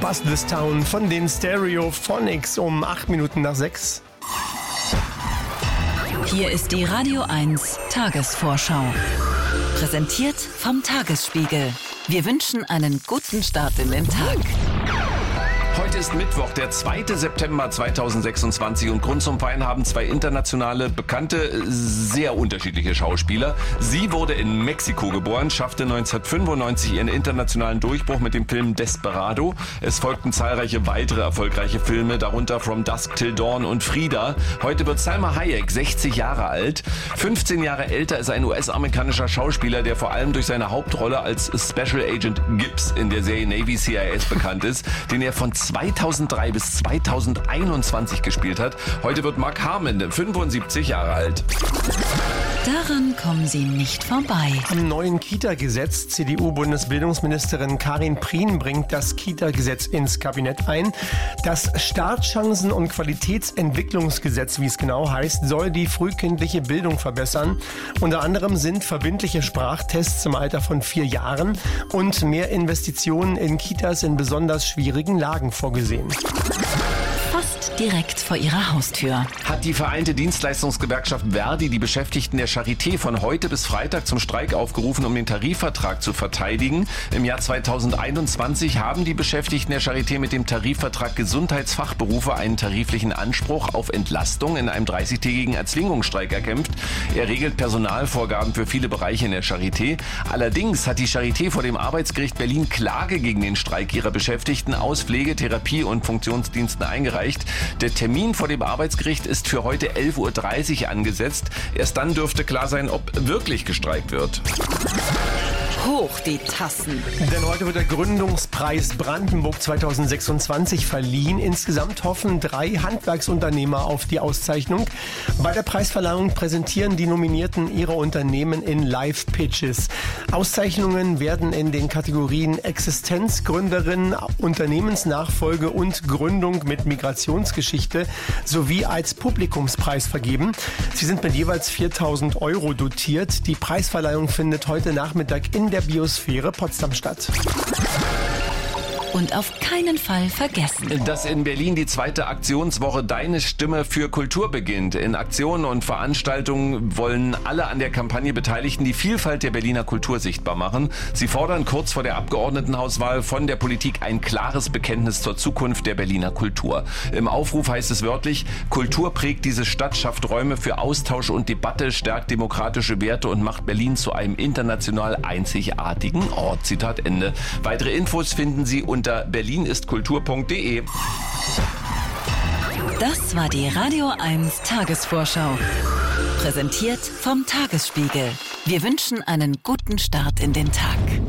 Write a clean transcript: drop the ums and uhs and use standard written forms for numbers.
Buzz This Town von den Stereophonics um 8 Minuten nach 6. Hier ist die Radio 1 Tagesvorschau. Präsentiert vom Tagesspiegel. Wir wünschen einen guten Start in den Tag. Heute ist Mittwoch, der 2. September 2026 und Grund zum Feiern haben zwei internationale, bekannte, sehr unterschiedliche Schauspieler. Sie wurde in Mexiko geboren, schaffte 1995 ihren internationalen Durchbruch mit dem Film Desperado. Es folgten zahlreiche weitere erfolgreiche Filme, darunter From Dusk Till Dawn und Frida. Heute wird Salma Hayek 60 Jahre alt. 15 Jahre älter ist ein US-amerikanischer Schauspieler, der vor allem durch seine Hauptrolle als Special Agent Gibbs in der Serie Navy CIS bekannt ist, den er von 2003 bis 2021 gespielt hat. Heute wird Mark Harmon 75 Jahre alt. Daran kommen Sie nicht vorbei. Am neuen Kita-Gesetz. CDU-Bundesbildungsministerin Karin Prien bringt das Kita-Gesetz ins Kabinett ein. Das Startchancen- und Qualitätsentwicklungsgesetz, wie es genau heißt, soll die frühkindliche Bildung verbessern. Unter anderem sind verbindliche Sprachtests im Alter von 4 Jahren und mehr Investitionen in Kitas in besonders schwierigen Lagen vorgesehen. Fast direkt vor Ihrer Haustür. Hat die Vereinte Dienstleistungsgewerkschaft Verdi die Beschäftigten der Charité von heute bis Freitag zum Streik aufgerufen, um den Tarifvertrag zu verteidigen. Im Jahr 2021 haben die Beschäftigten der Charité mit dem Tarifvertrag Gesundheitsfachberufe einen tariflichen Anspruch auf Entlastung in einem 30-tägigen Erzwingungsstreik erkämpft. Er regelt Personalvorgaben für viele Bereiche in der Charité. Allerdings hat die Charité vor dem Arbeitsgericht Berlin Klage gegen den Streik ihrer Beschäftigten aus Pflege-, Therapie- und Funktionsdiensten eingereicht. Der Termin vor dem Arbeitsgericht ist für heute 11.30 Uhr angesetzt. Erst dann dürfte klar sein, ob wirklich gestreikt wird. Hoch die Tassen. Denn heute wird der Gründungspreis Brandenburg 2026 verliehen. Insgesamt hoffen 3 Handwerksunternehmer auf die Auszeichnung. Bei der Preisverleihung präsentieren die Nominierten ihre Unternehmen in Live-Pitches. Auszeichnungen werden in den Kategorien Existenz, Gründerin, Unternehmensnachfolge und Gründung mit Migrationsgeschichte sowie als Publikumspreis vergeben. Sie sind mit jeweils 4.000 € dotiert. Die Preisverleihung findet heute Nachmittag in der Biosphäre Potsdam statt. Und auf keinen Fall vergessen, dass in Berlin die 2. Aktionswoche Deine Stimme für Kultur beginnt. In Aktionen und Veranstaltungen wollen alle an der Kampagne Beteiligten die Vielfalt der Berliner Kultur sichtbar machen. Sie fordern kurz vor der Abgeordnetenhauswahl von der Politik ein klares Bekenntnis zur Zukunft der Berliner Kultur. Im Aufruf heißt es wörtlich: Kultur prägt diese Stadt, schafft Räume für Austausch und Debatte, stärkt demokratische Werte und macht Berlin zu einem international einzigartigen Ort. Zitat Ende. Weitere Infos finden Sie unter berlinistkultur.de. Das war die Radio 1 Tagesvorschau. Präsentiert vom Tagesspiegel. Wir wünschen einen guten Start in den Tag.